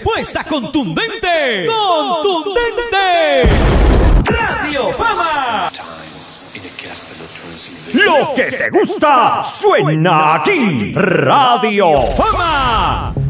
respuesta contundente. ¡Contundente! Radio Fama. Lo que te gusta suena aquí. Radio Fama.